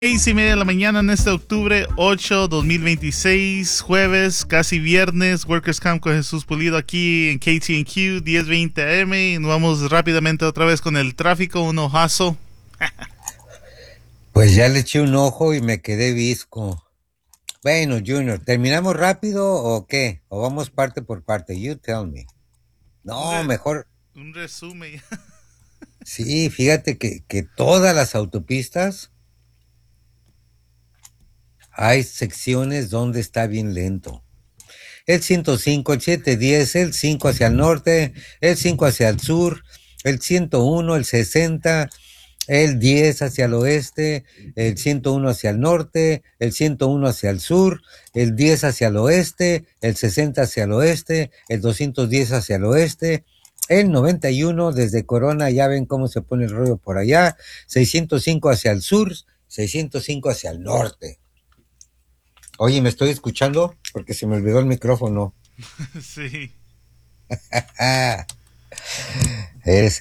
6:30 de la mañana en este octubre 8, 2026, jueves, casi viernes, Workers Camp con Jesús Pulido aquí en KTNQ 1020 AM. Y nos vamos rápidamente otra vez con el tráfico, un ojazo. Pues ya le eché un ojo y me quedé visco. Bueno, Junior, ¿terminamos rápido o qué? ¿O vamos parte por parte? You tell me. Un, No, re- mejor. un resumen. Sí, fíjate que todas las autopistas hay secciones donde está bien lento. El 105, el 710, el 5 hacia el norte, el 5 hacia el sur, el 101, el 60, el 10 hacia el oeste, el 101 hacia el norte, el 101 hacia el sur, el 10 hacia el oeste, el 60 hacia el oeste, el 210 hacia el oeste, el 91 desde Corona, ya ven cómo se pone el rollo por allá, 605 hacia el sur, 605 hacia el norte. Oye, ¿me estoy escuchando? Porque se me olvidó el micrófono. Sí. Ah, eres